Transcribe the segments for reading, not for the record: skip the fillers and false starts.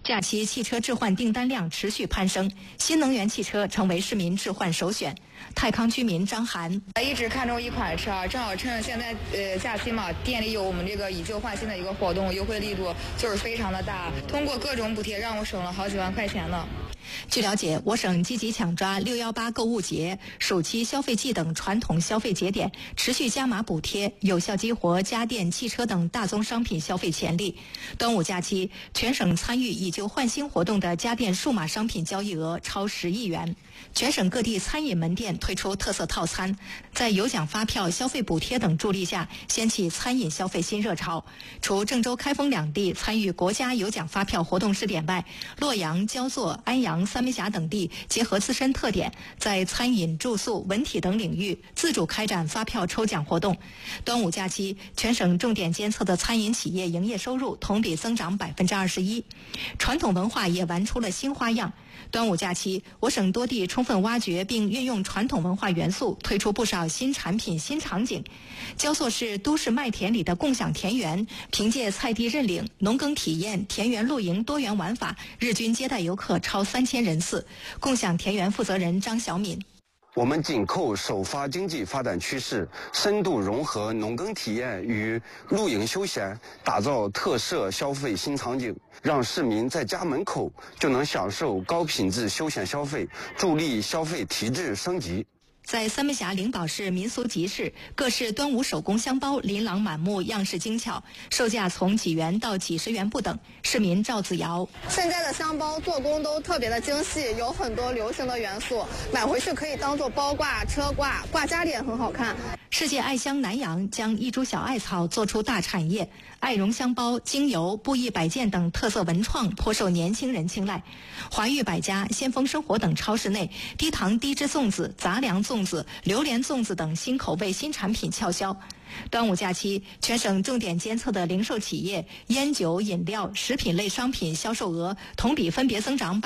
假期汽车置换订单量持续攀升，新能源汽车成为市民置换首选。太康居民张涵一直看中一款车，正好趁现在假期嘛，店里有我们这个以旧换新的一个活动，优惠力度就是非常的大，通过各种补贴让我省了好几万块钱呢。 据了解，我省积极抢抓618购物节、暑期消费季等传统消费节点，持续加码补贴，有效激活家电、汽车等大宗商品消费潜力。端午假期，全省参与以旧换新活动的家电数码商品交易额超10亿元。全省各地餐饮门店推出特色套餐，在有奖发票、消费补贴等助力下，掀起餐饮消费新热潮。除郑州、开封两地参与国家有奖发票活动试点外，洛阳、焦作、安阳、三门峡等地结合自身特点，在餐饮、住宿、文体等领域自主开展发票抽奖活动。端午假期，全省重点监测的餐饮企业营业收入同比增长21%，传统文化也玩出了新花样。端午假期，我省多地充分挖掘并运用传统文化元素，推出不少新产品、新场景。焦作市都市麦田里的共享田园，凭借菜地认领、农耕体验、田园露营多元玩法，日均接待游客超3000人次。共享田园负责人张小敏。 我们紧扣首发经济发展趋势，深度融合农耕体验与露营休闲，打造特色消费新场景，让市民在家门口就能享受高品质休闲消费，助力消费提质升级。 在三门峡灵宝市民俗集市，各式端午手工香包琳琅满目，样式精巧，售价从几元到几十元不等。市民赵子瑶： 现在的香包做工都特别的精细，有很多流行的元素，买回去可以当做包挂、车挂，挂家里也很好看。 世界爱香南阳将一株小艾草做出大产业，艾绒香包、精油、布艺摆件等特色文创颇受年轻人青睐。华裕百家、先锋生活等超市内，低糖低脂粽子、杂粮粽子、榴莲粽子等新口味新产品翘销。端午假期，全省重点监测的零售企业烟酒、饮料、食品类商品销售额同比分别增长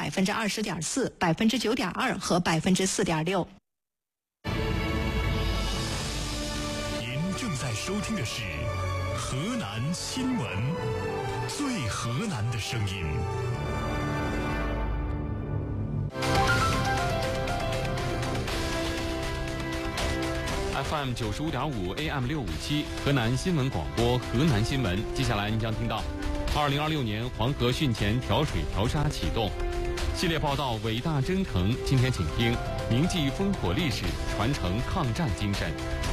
20.4%、9.2%和4.6%。 正在收听的是河南新闻，最河南的声音。 FM 95.5 AM 657河南新闻广播河南新闻。接下来您将听到2026年黄河汛前调水调沙启动系列报道，伟大征程。今天请听铭记烽火历史，传承抗战精神。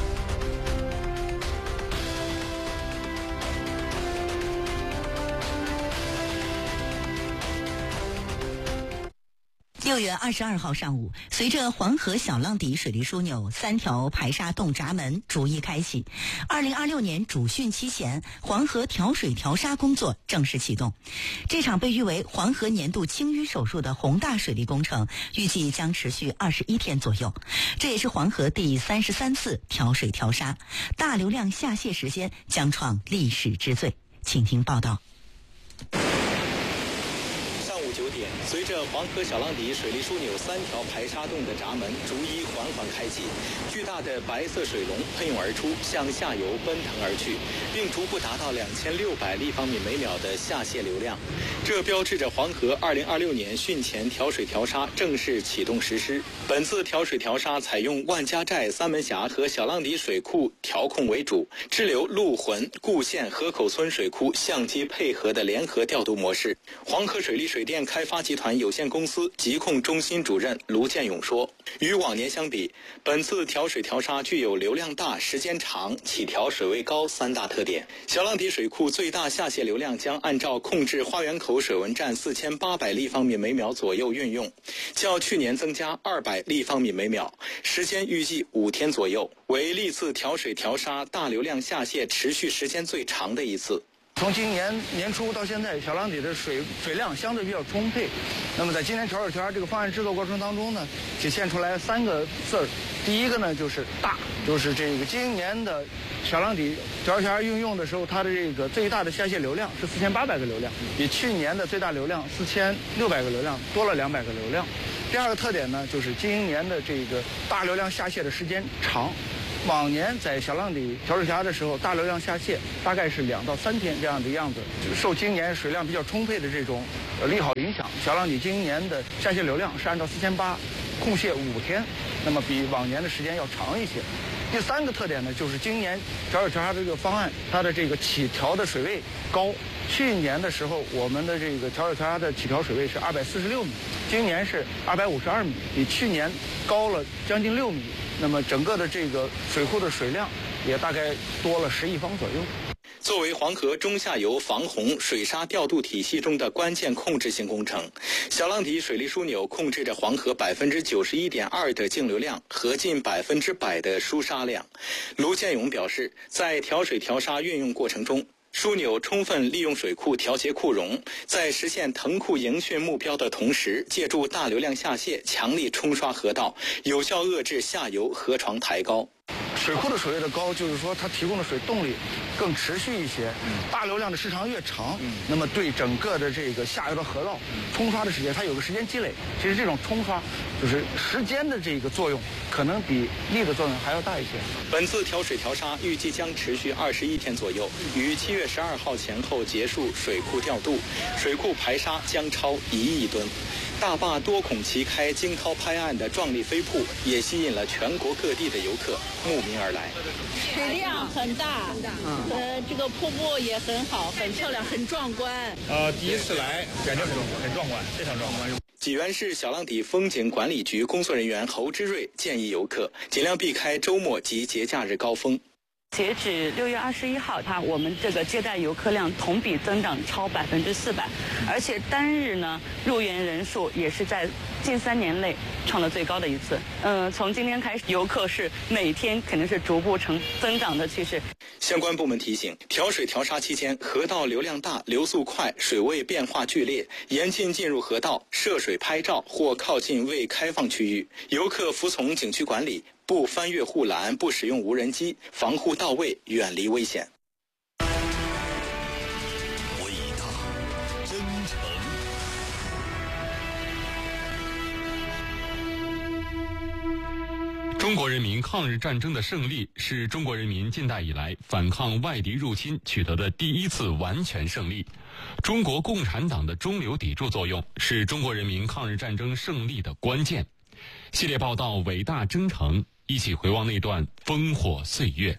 6月22号上午，随着黄河小浪底水利枢纽3条排沙洞闸门逐一开启，2026年主汛期前，黄河调水调沙工作正式启动。这场被誉为黄河年度清淤手术的宏大水利工程，预计将持续21天左右。这也是黄河第33次调水调沙，大流量下泄时间将创历史之最。请听报道。 随着黄河小浪底水利枢纽3条排沙洞的闸门逐一缓缓开启，巨大的白色水龙喷涌而出，向下游奔腾而去，并逐步达到2600立方米每秒的下泄流量。这标志着黄河2026年汛前调水调沙正式启动实施。本次调水调沙采用万家寨、三门峡和小浪底水库调控为主，支流陆浑、固县、河口村水库相机配合的联合调度模式。黄河水利水电开发集团有限公司疾控中心主任卢建勇说，与往年相比，本次调水调沙具有流量大、时间长、起调水位高3大特点。小浪底水库最大下泄流量将按照控制花园口水文站4800立方米每秒左右运用，较去年增加200立方米每秒，时间预计5天左右，为历次调水调沙大流量下泄持续时间最长的一次。 从今年年初到现在，小浪底的水量相对比较充沛。那么在今年调水调沙这个方案制作过程当中呢，体现出来3个字儿。第一个呢就是大，就是这个今年的小浪底调水调沙运用的时候，它的这个最大的下泄流量是4800个流量，比去年的最大流量4600个流量多了200个流量。第二个特点呢，就是今年的这个大流量下泄的时间长。 往年在小浪底调水峡的时候，大流量下泄大概是2到3天这样的样子。受今年水量比较充沛的这种利好影响，小浪底今年的下泄流量是按照4800空泄5天，那么比往年的时间要长一些。第3个特点呢，就是今年调水调沙这个方案，它的这个起调的水位高。去年的时候，我们的这个调水调沙的起调水位是246米，今年是252米，比去年高了将近6米。那么整个的这个水库的水量也大概多了10亿方左右。 作为黄河中下游防洪水沙调度体系中的关键控制性工程，小浪底水利枢纽控制着黄河91.2%的净流量和近100%的输沙量。卢建勇表示，在调水调沙运用过程中，枢纽充分利用水库调节库容，在实现腾库营汛目标的同时，借助大流量下泄强力冲刷河道，有效遏制下游河床抬高。 水库的水位的高，就是说它提供的水动力更持续一些，大流量的时长越长，那么对整个的这个下游的河道冲刷的时间，它有个时间积累。其实这种冲刷就是时间的这个作用，可能比力的作用还要大一些。 本次调水调沙预计将持续21天左右，于7月12号前后结束水库调度，水库排沙将超1亿吨。大坝多孔齐开、惊涛拍岸的壮丽飞瀑，也吸引了全国各地的游客慕名而来。 水量很大，这个瀑布也很好，很漂亮，很壮观。 第一次来，感觉很壮观，非常壮观。 济源市小浪底风景管理局工作人员侯之瑞建议游客尽量避开周末及节假日高峰。 截止6月21号，我们这个接待游客量同比增长超400%，而且单日呢入园人数也是在近3年内创了最高的一次。从今天开始，游客是每天肯定是逐步增长的趋势。 相关部门提醒，调水调沙期间，河道流量大、流速快、水位变化剧烈，严禁进入河道涉水拍照或靠近未开放区域。游客服从景区管理，不翻越护栏，不使用无人机，防护到位，远离危险。 伟大、真诚。 中国人民抗日战争的胜利是中国人民近代以来反抗外敌入侵取得的第一次完全胜利。中国共产党的中流砥柱作用是中国人民抗日战争胜利的关键。系列报道伟大征程，一起回望那段烽火岁月。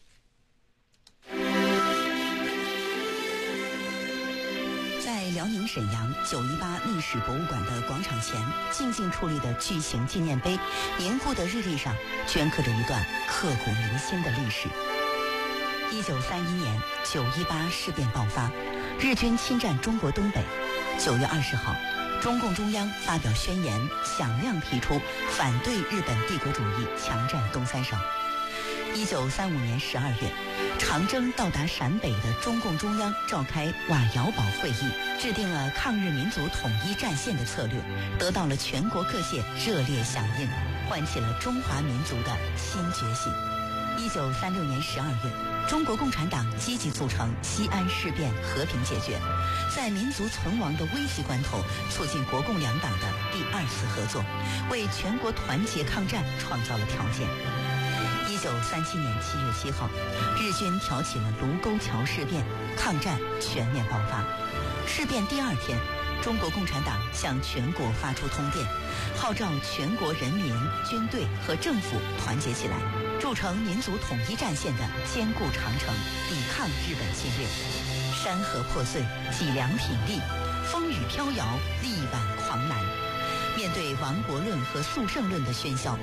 在辽宁沈阳918历史博物馆的广场前，静静矗立的巨型纪念碑，凝固的日历上镌刻着一段刻骨铭心的历史。1931年918事变爆发，日军侵占中国东北。9月20号，中共中央发表宣言，响亮提出反对日本帝国主义强占东三省。1935年12月，长征到达陕北的中共中央召开瓦窑堡会议，制定了抗日民族统一战线的策略，得到了全国各界热烈响应，唤起了中华民族的新觉醒。1936年12月，中国共产党积极促成西安事变和平解决，在民族存亡的危急关头，促进国共两党的第2次合作，为全国团结抗战创造了条件。1937年7月7号，日军挑起了卢沟桥事变，抗战全面爆发。事变第2天，中国共产党向全国发出通电，号召全国人民、军队和政府团结起来，筑成民族统一战线的坚固长城，抵抗日本侵略。山河破碎，脊梁挺立，风雨飘摇，力挽狂澜。面对亡国论和速胜论的喧嚣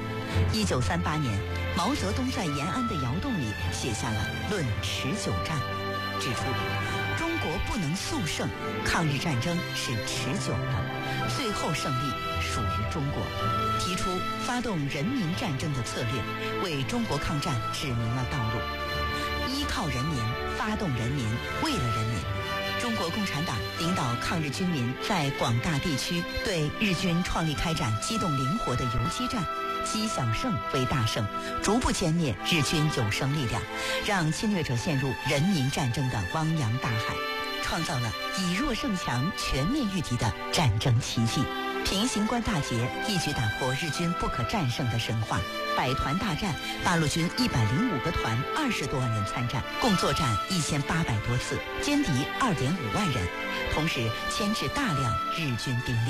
，1938年，毛泽东在延安的窑洞里写下了《论持久战》，指出中国不能速胜，抗日战争是持久的，最后胜利属于中国，提出发动人民战争的策略，为中国抗战指明了道路。依靠人民，发动人民，为了人民。中国共产党领导抗日军民在广大地区对日军创立开展机动灵活的游击战，积小胜为大胜，逐步歼灭日军有生力量，让侵略者陷入人民战争的汪洋大海。 创造了以弱胜强、全面御敌的战争奇迹。平型关大捷一举打破日军不可战胜的神话。百团大战，八路军105个团，20多万人参战，共作战1800多次，歼敌2.5万人，同时牵制大量日军兵力。